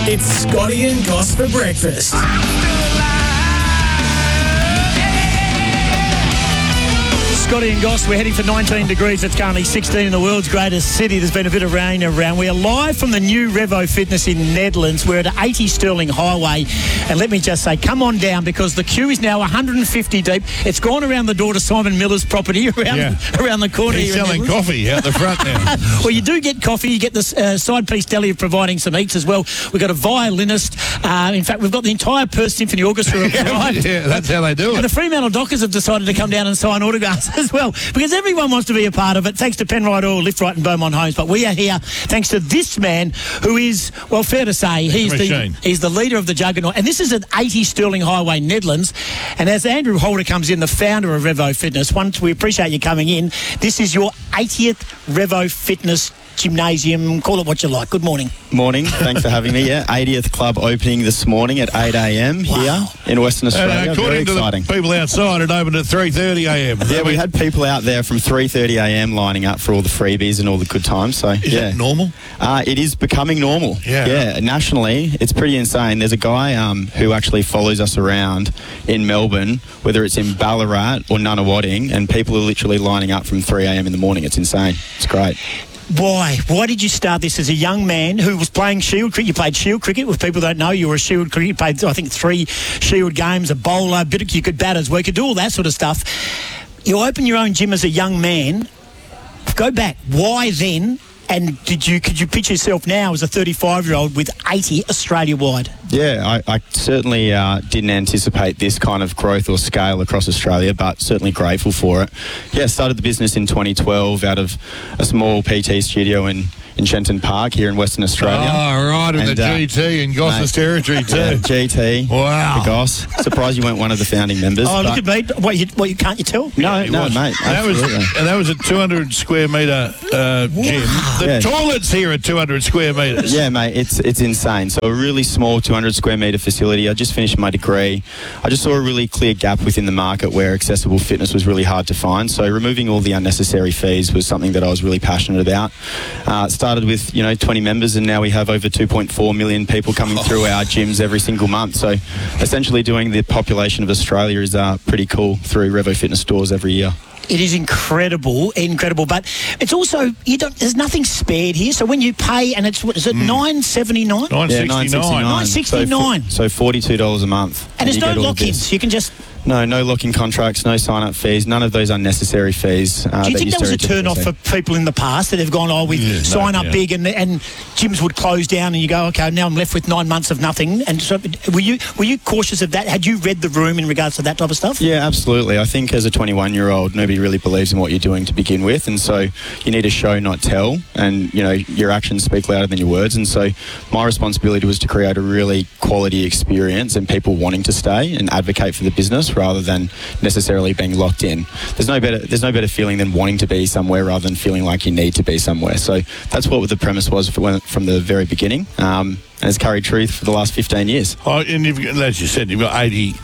It's Scotty and Goss for breakfast. Scotty and Goss, we're heading for 19 degrees. It's currently 16 in the world's greatest city. There's been a bit of rain around. We are live from the new Revo Fitness in Nedlands. We're at 80 Stirling Highway. And let me just say, come on down, because the queue is now 150 deep. It's gone around the door to Simon Miller's property around the corner. He's here selling coffee out the front now. Well, you do get coffee. You get the side piece deli providing some eats as well. We've got a violinist. In fact, we've got the entire Perth Symphony Orchestra arrived. Yeah, that's how they do it. And the Fremantle Dockers have decided to come down and sign autographs as well, because everyone wants to be a part of it, thanks to Penrite Oil, Lift Right and Beaumont Homes. But we are here thanks to this man who is, well, fair to say, he's the leader of the juggernaut. And this is at 80 Stirling Highway, Nedlands. And as Andrew Holder comes in, the founder of Revo Fitness, once we appreciate you coming in, this is your 80th Revo Fitness gymnasium, call it what you like. Good morning. Morning, thanks for having me. 80th club opening this morning at 8 a.m. here in Western Australia. According to the people outside, it opened at 3:30 a.m. Yeah, we had people out there from 3:30 a.m. lining up for all the freebies and all the good times. So is that normal? It is becoming normal. Yeah, nationally, it's pretty insane. There's a guy who actually follows us around in Melbourne, whether it's in Ballarat or Nunawading, and people are literally lining up from 3 a.m. in the morning. It's insane. It's great. Why? Why did you start this as a young man who was playing Shield cricket? You played Shield cricket. If people don't know, you were a Shield cricket. You played, I think, 3 Shield games, a bowler, you could bat as well. You could do all that sort of stuff. You open your own gym as a young man. Go back. Why then? And could you picture yourself now as a 35-year-old with 80 Australia-wide? Yeah, I certainly didn't anticipate this kind of growth or scale across Australia, but certainly grateful for it. Yeah, started the business in 2012 out of a small PT studio in Shenton Park here in Western Australia. Oh, right, in the GT in Goss's territory too. Yeah, GT. Wow. The Goss. Surprised you weren't one of the founding members. Oh, look at me. What, can't you tell? No, mate. That was a 200 square metre gym. The toilets here are 200 square metres. Yeah, mate, it's insane. So a really small 200 square metre facility. I just finished my degree. I just saw a really clear gap within the market where accessible fitness was really hard to find. So removing all the unnecessary fees was something that I was really passionate about. Started with 20 members, and now we have over 2.4 million people coming through our gyms every single month. So essentially doing the population of Australia is pretty cool through Revo Fitness stores every year. It is incredible, but it's also, there's nothing spared here. So when you pay, and it's, what is it, $9.79? $9.69. So $42 a month. And there's no lock-ins. You can just... No lock-in contracts, no sign-up fees, none of those unnecessary fees. Do you think that was a turn-off for people in the past that have gone, we sign up big and gyms would close down and you go, okay, now I'm left with 9 months of nothing? And so were you cautious of that? Had you read the room in regards to that type of stuff? Yeah, absolutely. I think as a 21-year-old, nobody really believes in what you're doing to begin with, and so you need to show, not tell, and your actions speak louder than your words. And so my responsibility was to create a really quality experience and people wanting to stay and advocate for the business rather than necessarily being locked in. There's no better feeling than wanting to be somewhere rather than feeling like you need to be somewhere. So that's what the premise was from the very beginning, and it's carried truth for the last 15 years. Oh, and as you said, you've got 80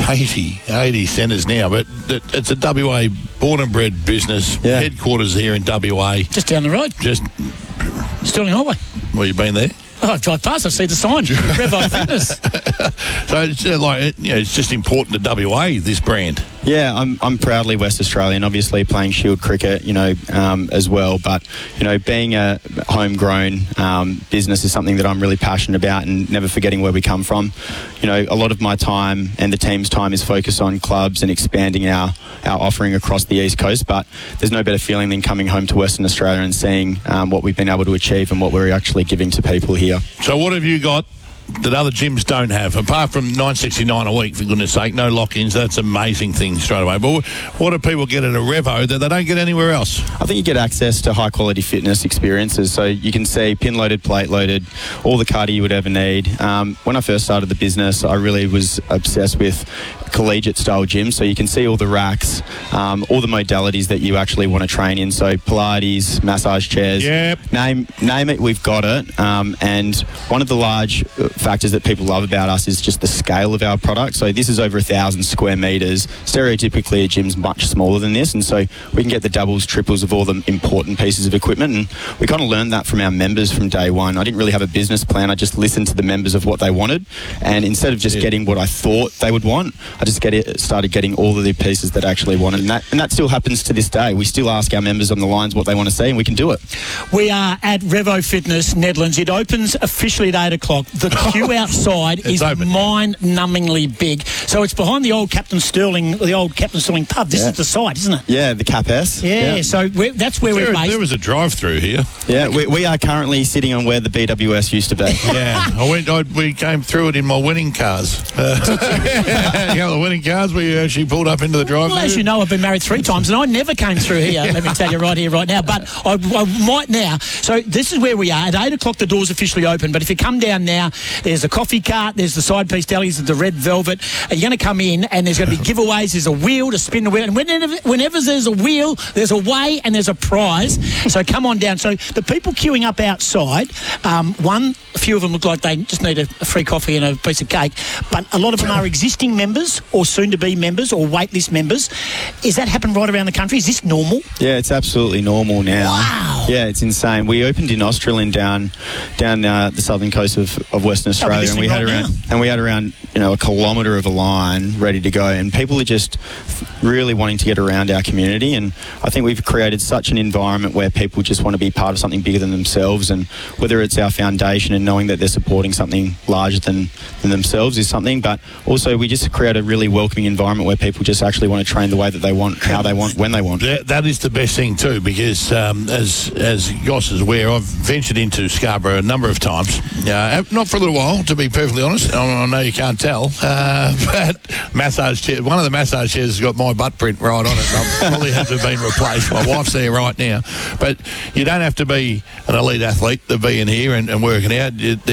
centres now, but it's a WA born and bred business. Yeah. Headquarters here in WA. Just down the road. Just Stirling Highway. Well, you've been there? Oh, I drive past, I see the sign. Revo Fitness. So it's it's just important to WA, this brand. Yeah, I'm proudly West Australian, obviously playing Shield cricket, as well. But, being a homegrown business is something that I'm really passionate about, and never forgetting where we come from. A lot of my time and the team's time is focused on clubs and expanding our offering across the East Coast. But there's no better feeling than coming home to Western Australia and seeing what we've been able to achieve and what we're actually giving to people here. So what have you got that other gyms don't have, apart from $9.69 a week, for goodness sake? No lock-ins. That's an amazing thing straight away. But what do people get at a Revo that they don't get anywhere else? I think you get access to high-quality fitness experiences. So you can see pin-loaded, plate-loaded, all the cardio you would ever need. When I first started the business, I really was obsessed with collegiate-style gyms. So you can see all the racks, all the modalities that you actually want to train in. So Pilates, massage chairs. Yep. Name it, we've got it. And one of the large factors that people love about us is just the scale of our product. So this is over 1,000 square metres. Stereotypically, a gym's much smaller than this, and so we can get the doubles, triples of all the important pieces of equipment. And we kind of learned that from our members from day one. I didn't really have a business plan. I just listened to the members of what they wanted, and instead of just getting what I thought they would want, I just started getting all of the pieces that I actually wanted, and that still happens to this day. We still ask our members on the lines what they want to see, and we can do it. We are at Revo Fitness, Netherlands. It opens officially at 8 o'clock. The queue outside is mind-numbingly big. So it's behind the old Captain Sterling pub. This is the site, isn't it? Yeah, the Cap S. Yeah. So that's where we're based. There was a drive-through here. Yeah, we are currently sitting on where the BWS used to be. Yeah, we came through it in my winning cars. The winning cars, we actually pulled up into the drive-through. Well, as you know, I've been married 3 times, and I never came through here. Let me tell you right here, right now. But I might now. So this is where we are. At 8 o'clock, the doors officially open. But if you come down now, there's a coffee cart, there's the side piece delis, the red velvet. You're going to come in, and there's going to be giveaways. There's a wheel to spin the wheel, and whenever there's a wheel, there's a weigh and there's a prize. So come on down. So the people queuing up outside, a few of them look like they just need a free coffee and a piece of cake, but a lot of them are existing members or soon-to-be members or waitlist members. Is that happening right around the country? Is this normal? Yeah, it's absolutely normal now. Wow. Yeah, it's insane. We opened in Australind down the southern coast of Western Australia, and we had around a kilometre of a line ready to go, and people are just really wanting to get around our community. And I think we've created such an environment where people just want to be part of something bigger than themselves, and whether it's our foundation and knowing that they're supporting something larger than themselves is something, but also we just create a really welcoming environment where people just actually want to train the way that they want, how they want, when they want. That is the best thing too, because as Goss is aware, I've ventured into Scarborough a number of times, not for a little while, to be perfectly honest. I know you can't tell, but massage chair, one of the massage chairs has got my butt print right on it. I'll probably have to have been replaced. My wife's there right now, but you don't have to be an elite athlete to be in here and working out.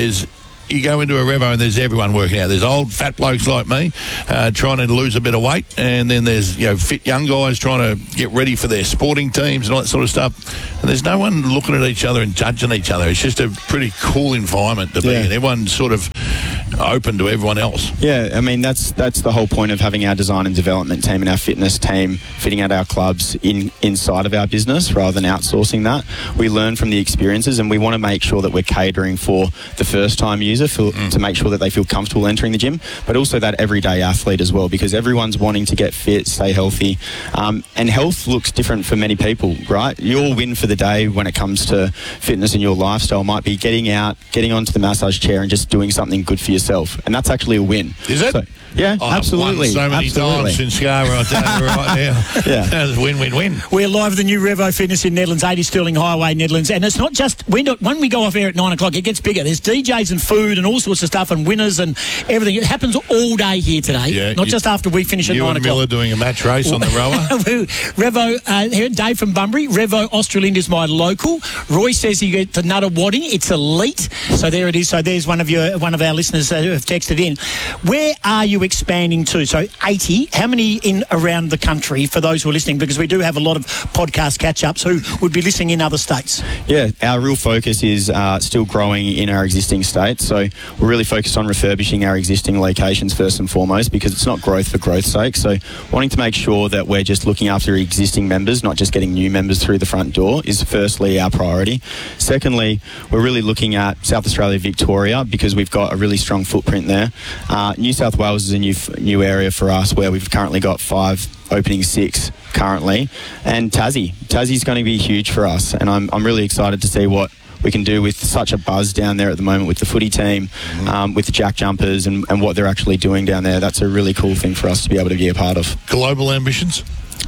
You go into a Revo and there's everyone working out. There's old fat blokes like me trying to lose a bit of weight, and then there's fit young guys trying to get ready for their sporting teams and all that sort of stuff. And there's no one looking at each other and judging each other. It's just a pretty cool environment to be in. Everyone's sort of open to everyone else. Yeah, I mean that's the whole point of having our design and development team and our fitness team fitting out our clubs inside of our business rather than outsourcing that. We learn from the experiences, and we want to make sure that we're catering for the first time user to make sure that they feel comfortable entering the gym, but also that everyday athlete as well, because everyone's wanting to get fit, stay healthy, and health looks different for many people, right? Your win for the day when it comes to fitness and your lifestyle might be getting onto the massage chair and just doing something good for yourself, and that's actually a win. Is it? So, yeah, absolutely. I've won so many times in Scarborough, I tell you right now. Yeah. That's win-win-win. We're live at the new Revo Fitness in Netherlands, 80 Stirling Highway, Netherlands, and it's not just when we go off air at 9 o'clock, it gets bigger. There's DJs and food and all sorts of stuff and winners and everything. It happens all day here today, not just after we finish at 9 o'clock. You and Miller doing a match race on the rower. Revo, here, Dave from Bunbury. Revo Australind is my local. Roy says he gets the Nutter Wadding. It's elite. So there it is. So there's one of our listeners who have texted in. Where are you expanding to? So 80. How many in around the country for those who are listening? Because we do have a lot of podcast catch-ups who would be listening in other states. Yeah, our real focus is still growing in our existing states. So we're really focused on refurbishing our existing locations first and foremost, because it's not growth for growth's sake. So wanting to make sure that we're just looking after existing members, not just getting new members through the front door, is firstly our priority. Secondly, we're really looking at South Australia, Victoria, because we've got a really strong footprint there. New South Wales is a new area for us, where we've currently got 5, opening 6 currently, and Tassie's going to be huge for us, and I'm really excited to see what we can do with such a buzz down there at the moment with the footy team, with the Jack Jumpers and what they're actually doing down there. That's a really cool thing for us to be able to be a part of. Global ambitions?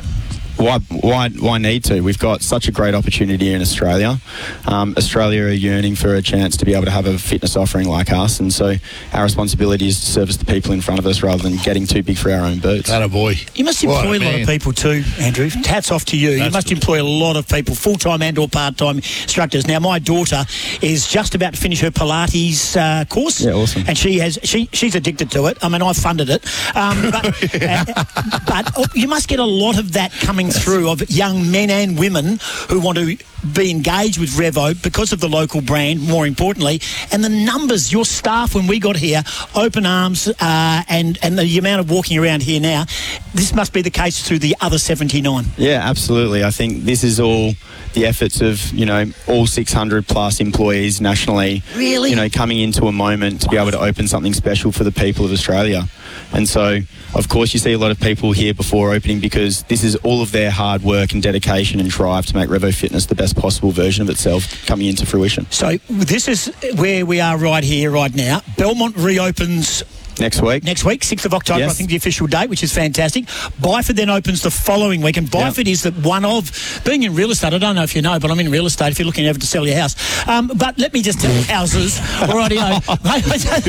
Why need to? We've got such a great opportunity in Australia. Australia are yearning for a chance to be able to have a fitness offering like us, and so our responsibility is to service the people in front of us rather than getting too big for our own boots. Atta boy. You must employ a lot of people too, Andrew. Hats off to you. You must employ a lot of people, full-time and or part-time instructors. Now, my daughter is just about to finish her Pilates course. Yeah, awesome. And she's addicted to it. I mean, I funded it. But you must get a lot of that coming coming through of young men and women who want to be engaged with Revo because of the local brand, more importantly, and the numbers, your staff when we got here, open arms, and the amount of walking around here now, this must be the case through the other 79. Yeah, absolutely. I think this is all the efforts of, all 600 plus employees nationally, really, coming into a moment to be able to open something special for the people of Australia. And so, of course, you see a lot of people here before opening because this is all of their hard work and dedication and drive to make Revo Fitness the best possible version of itself coming into fruition. So this is where we are right here, right now. Belmont reopens next week, 6th of October, yes. I think the official date, which is fantastic. Byford then opens the following week, and Byford is the one of, being in real estate, I don't know if you know, but I'm in real estate if you're looking ever to sell your house. But let me just tell houses, alrighty, may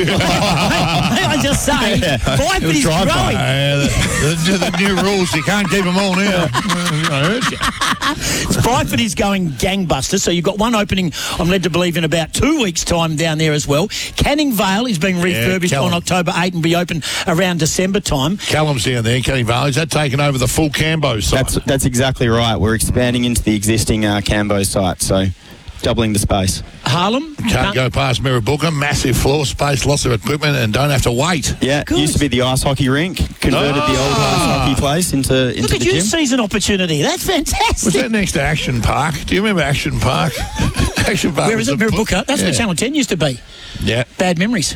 I just say, Byford is growing. The new rules, you can't keep them all now. I heard you. Byford is going gangbusters, so you've got one opening, I'm led to believe, in about 2 weeks' time down there as well. Canning Vale is being refurbished on October 8 and be open around December time. Callum's down there, Canning Vale. Is that taking over the full Cambo site? That's exactly right. We're expanding into the existing Cambo site, so doubling the space. Harlem? Can't go past Mirrabooka. Massive floor space, lots of equipment, and don't have to wait. Yeah, it used to be the ice hockey rink. Converted the old ice hockey place into the gym. Look at you, season opportunity. That's fantastic. Was that next to Action Park? Do you remember Action Park? Action Park. Where is it? Mirrabooka? That's where Channel 10 used to be. Yeah. Bad memories.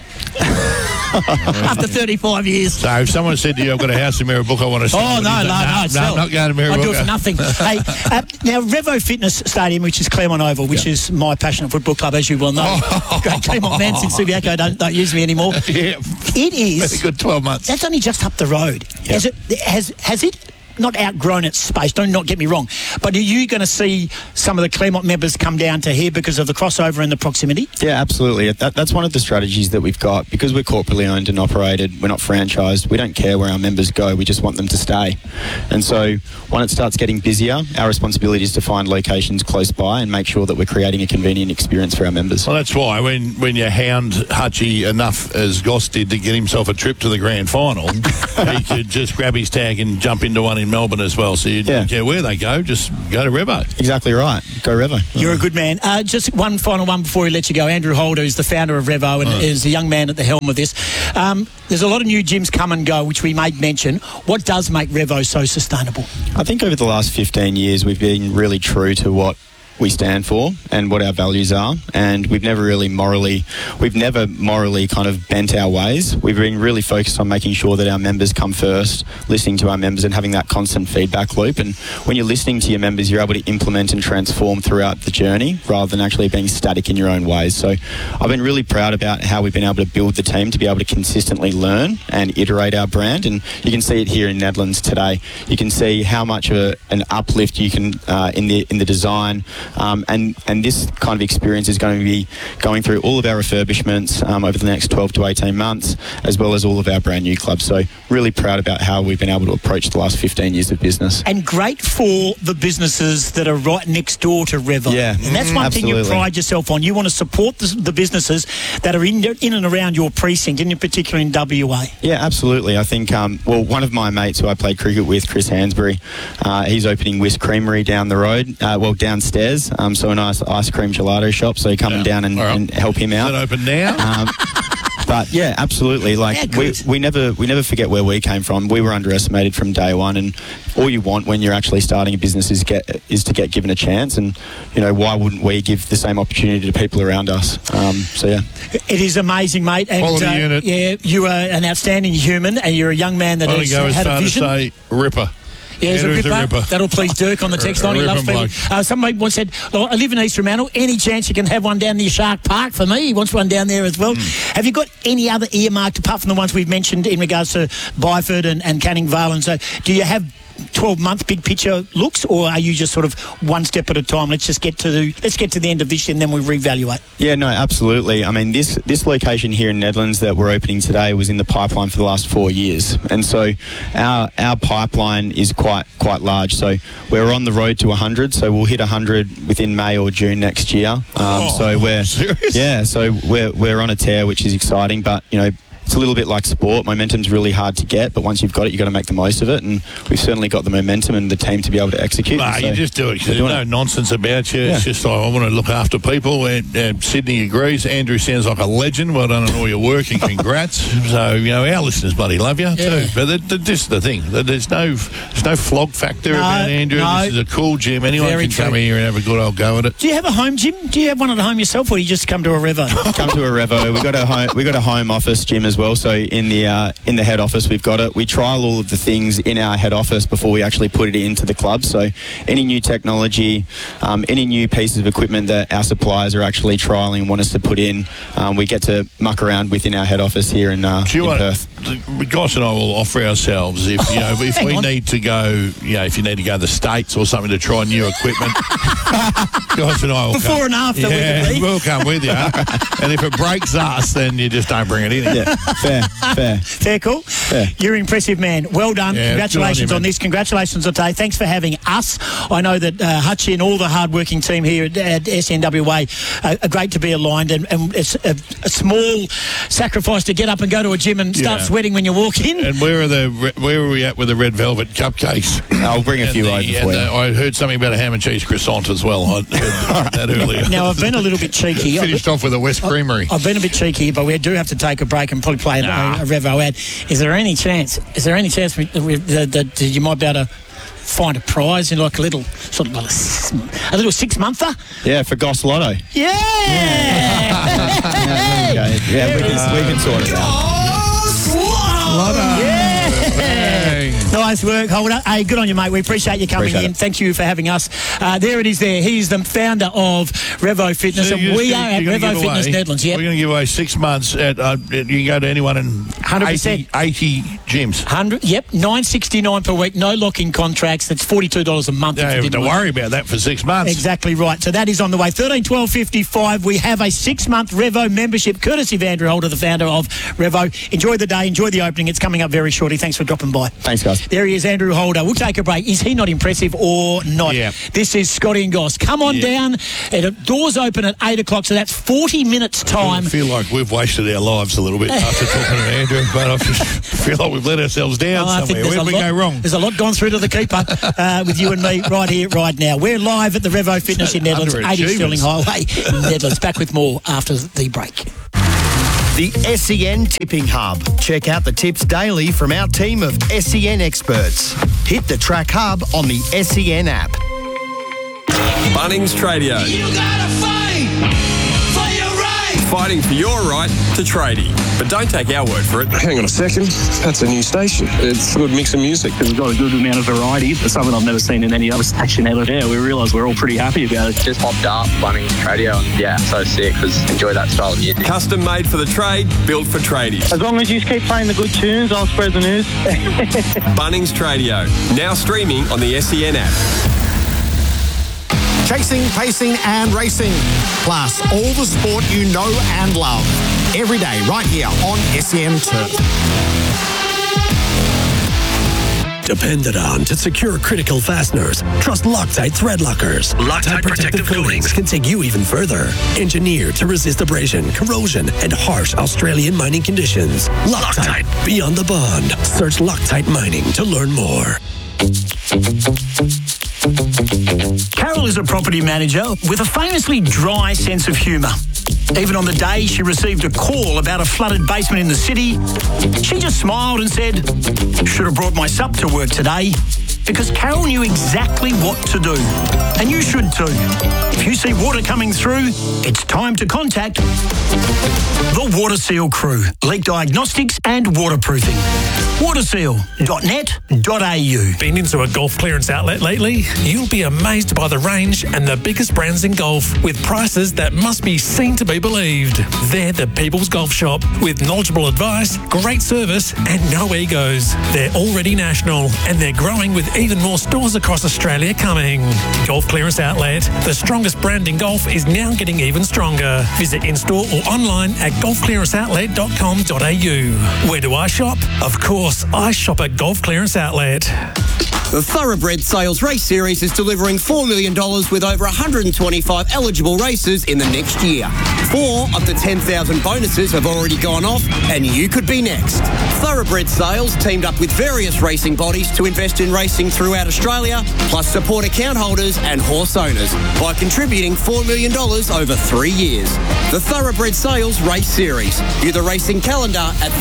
After 35 years. So if someone said to you, I've got a house in Mirrabooka, I want to sell it. No, I'm not going to Mirrabooka. I do it for nothing. Hey, now, Revo Fitness Stadium, which is Claremont Oval, which is my passionate football club, as you well know. Great Claremont man since Subiaco don't use me anymore. Yeah. It is. Very good 12 months. That's only just up the road. Yeah. Has it not outgrown its space, don't not get me wrong, but are you going to see some of the Claremont members come down to here because of the crossover and the proximity? Yeah, absolutely. That's one of the strategies that we've got. Because we're corporately owned and operated, we're not franchised, we don't care where our members go, we just want them to stay. And so when it starts getting busier, our responsibility is to find locations close by and make sure that we're creating a convenient experience for our members. Well, that's why when you hound Hutchie enough, as Goss did, to get himself a trip to the grand final, he could just grab his tag and jump into one in Melbourne as well. So you don't care where they go, just go to Revo. Exactly right. Go Revo. You're a good man. Just one final one before we let you go. Andrew Holder is the founder of Revo and is the young man at the helm of this. There's a lot of new gyms come and go, which we may mention. What does make Revo so sustainable? I think over the last 15 years, we've been really true to what we stand for and what our values are, and we've never morally kind of bent our ways. We've been really focused on making sure that our members come first, listening to our members and having that constant feedback loop. And when you're listening to your members, you're able to implement and transform throughout the journey rather than actually being static in your own ways. So I've been really proud about how we've been able to build the team to be able to consistently learn and iterate our brand, and you can see it here in Nedlands today. You can see how much of an uplift you can in the design. And this kind of experience is going to be going through all of our refurbishments over the next 12 to 18 months, as well as all of our brand new clubs. So really proud about how we've been able to approach the last 15 years of business. And great for the businesses that are right next door to Revo. Yeah, and that's one thing you pride yourself on. You want to support the businesses that are in and around your precinct, and in particular in WA. Yeah, absolutely. I think, one of my mates who I played cricket with, Chris Hansbury, he's opening Whisk Creamery down the road, downstairs. So a nice ice cream gelato shop. So come down and help him out. Is it open now? But yeah, absolutely. We never forget where we came from. We were underestimated from day one, and all you want when you're actually starting a business is to get given a chance. And why wouldn't we give the same opportunity to people around us? It is amazing, mate. And quality unit. Yeah, you are an outstanding human, and you're a young man that has had a vision. To say Ripper. Yeah, he's a ripper. That'll please Dirk on the text line. He loves people. Somebody once said, I live in East Fremantle. Any chance you can have one down near Shark Park for me? He wants one down there as well. Have you got any other earmarked, apart from the ones we've mentioned in regards to Byford and Canning Vale? And so do you have 12-month big picture looks, or are you just sort of one step at a time? Let's get to the end of this year and then we reevaluate. Yeah, no, absolutely. I mean, this location here in Nedlands that we're opening today was in the pipeline for the last 4 years, and so our pipeline is quite large. So we're on the road to 100. So we'll hit 100 within May or June next year. So we're serious? Yeah. So we're on a tear, which is exciting, but it's a little bit like sport. Momentum's really hard to get, but once you've got it, you've got to make the most of it, and we've certainly got the momentum and the team to be able to execute. No, you just do it because there's no nonsense about you. It's just like, I want to look after people, and Sydney agrees. Andrew sounds like a legend. Well done on all your work, and congrats. So, our listeners bloody love you too. But this is the thing. There's no flog factor about Andrew. No. This is a cool gym. Anyone can come here and have a good old go at it. Do you have a home gym? Do you have one at home yourself, or do you just come to a Revo? Come to a Revo. We got a home office gym as well. So in the head office, we've got it. We trial all of the things in our head office before we actually put it into the club. So any new technology, any new pieces of equipment that our suppliers are actually trialling and want us to put in, we get to muck around within our head office here in Perth. Goss and I will offer ourselves if we need to go, if you need to go to the States or something to try new equipment. Goss and I will before and after. We'll come with you. And if it breaks us, then you just don't bring it in. Yeah, fair, cool. Fair. You're an impressive man. Well done. Yeah, congratulations on this. Congratulations on today. Thanks for having us. I know that Hutchie and all the hard-working team here at SNWA are great to be aligned, and it's a small sacrifice to get up and go to a gym and start sweating when you walk in. And where are we at with the red velvet cupcakes? I'll bring a few over for you. I heard something about a ham and cheese croissant as well. I heard that earlier. Now, I've been a little bit cheeky. Finished off with a West Creamery. I've been a bit cheeky, but we do have to take a break and probably play a Revo ad. Is there any chance that you might be able to find a prize in like a little sort of a little 6-monther? Yeah, for Goss Lotto. Yeah. We can sort it out. Lotto. Yeah. Nice work, Holder. Hey, good on you, mate. We appreciate you coming in. Thank you for having us. There it is there. He's the founder of Revo Fitness, so and we are at Revo Fitness Netherlands. Yep. We're going to give away 6 months. You can go to anyone in 100%. 80 gyms. 100, yep, $9.69 per week, no lock-in contracts. That's $42 a month. Yeah, don't worry about that for 6 months. Exactly right. So that is on the way. 13-12-55. We have a 6-month Revo membership, courtesy of Andrew Holder, the founder of Revo. Enjoy the day. Enjoy the opening. It's coming up very shortly. Thanks for dropping by. Thanks, guys. There he is, Andrew Holder. We'll take a break. Is he not impressive or not? Yeah. This is Scotty and Goss. Come on down. Doors open at 8 o'clock, so that's 40 minutes time. I feel like we've wasted our lives a little bit after talking to Andrew, but I just feel like we've let ourselves down somewhere. Where did we go wrong? There's a lot gone through to the keeper with you and me right here, right now. We're live at the Revo Fitness in Netherlands, 80 Stirling Highway, Netherlands. Back with more after the break. The SEN Tipping Hub. Check out the tips daily from our team of SEN experts. Hit the Track Hub on the SEN app. Bunnings Tradio. You gotta fight for your right. Fighting for your right to tradie. But don't take our word for it. Hang on a second. That's a new station. It's a good mix of music. We've got a good amount of variety. It's something I've never seen in any other station out there. We realise we're all pretty happy about it. Just popped up Bunnings Tradio, and yeah, so sick because enjoy that style of music. Custom made for the trade, built for tradies. As long as you keep playing the good tunes, I'll spread the news. Bunnings Tradio, now streaming on the SEN app. Chasing, pacing and racing. Plus all the sport you know and love. Every day right here on SEN Turf. Depended on to secure critical fasteners. Trust Loctite thread lockers. Loctite protective coatings can take you even further. Engineered to resist abrasion, corrosion, and harsh Australian mining conditions. Loctite, beyond the bond. Search Loctite Mining to learn more. Carol is a property manager with a famously dry sense of humour. Even on the day she received a call about a flooded basement in the city, she just smiled and said, "Should have brought my sup to work today," because Carol knew exactly what to do. And you should too. If you see water coming through, it's time to contact the Water Seal crew. Leak diagnostics and waterproofing. Waterseal.net.au. Been into a golf clearance outlet lately? You'll be amazed by the range and the biggest brands in golf with prices that must be seen to be believed. They're the People's Golf Shop with knowledgeable advice, great service and no egos. They're already national and they're growing with even more stores across Australia coming. Golf Clearance Outlet, the strongest brand in golf, is now getting even stronger. Visit in-store or online at golfclearanceoutlet.com.au. Where do I shop? Of course, I shop at Golf Clearance Outlet. The Thoroughbred Sales Race Series is delivering $4 million with over 125 eligible races in the next year. 4 of the 10,000 bonuses have already gone off, and you could be next. Thoroughbred Sales teamed up with various racing bodies to invest in racing throughout Australia, plus support account holders and horse owners by contributing $4 million over 3 years. The Thoroughbred Sales Race Series. View the racing calendar at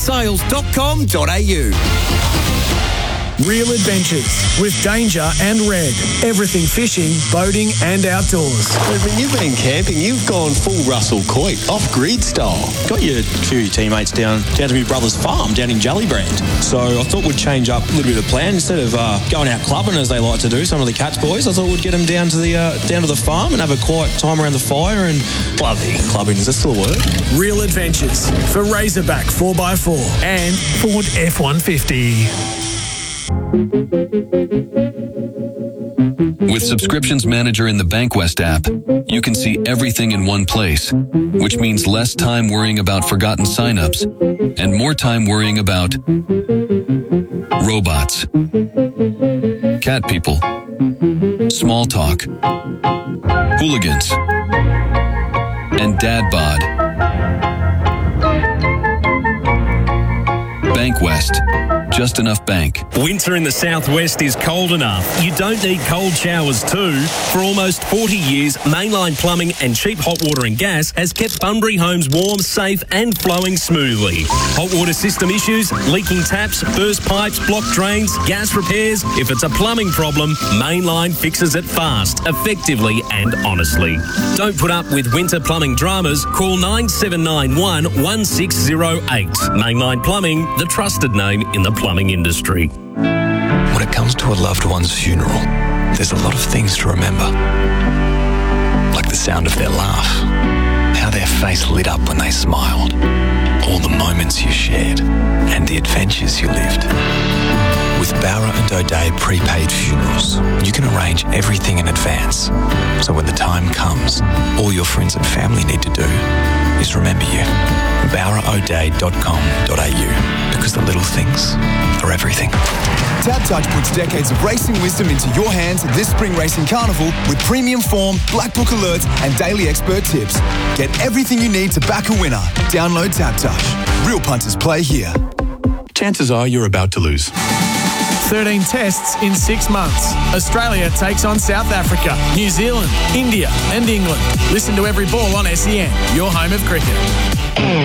thoroughbredsales.com.au. Real adventures with Danger and Red. Everything fishing, boating and outdoors. When you've been camping, you've gone full Russell Coight, off-grid style. Got a few of your teammates down to my brother's farm down in Jellybrand. So I thought we'd change up a little bit of plan. Instead of going out clubbing, as they like to do, some of the Cats boys, I thought we'd get them down to the farm and have a quiet time around the fire and bloody clubbing. Is that still a word? Real adventures for Razorback 4x4 and Ford F-150. With Subscriptions Manager in the Bankwest app, you can see everything in one place, which means less time worrying about forgotten signups and more time worrying about robots, cat people, small talk, hooligans, and dad bod. Bankwest. Just enough bank. Winter in the southwest is cold enough. You don't need cold showers too. For almost 40 years, Mainline Plumbing and Cheap Hot Water and Gas has kept Bunbury homes warm, safe and flowing smoothly. Hot water system issues, leaking taps, burst pipes, blocked drains, gas repairs. If it's a plumbing problem, Mainline fixes it fast, effectively and honestly. Don't put up with winter plumbing dramas. Call 9791 1608. Mainline Plumbing, the trusted name in the plumbing industry. When it comes to a loved one's funeral, there's a lot of things to remember. Like the sound of their laugh, how their face lit up when they smiled, all the moments you shared, and the adventures you lived. With Bowra and O'Dea prepaid funerals, you can arrange everything in advance. So when the time comes, all your friends and family need to do is remember you. BowraO'Dea.com.au, because the little things are everything. TABtouch puts decades of racing wisdom into your hands this spring racing carnival with premium form, black book alerts and daily expert tips. Get everything you need to back a winner. Download TABtouch. Real punters play here. Chances are you're about to lose. 13 tests in 6 months. Australia takes on South Africa, New Zealand, India and England. Listen to every ball on SEN, your home of cricket.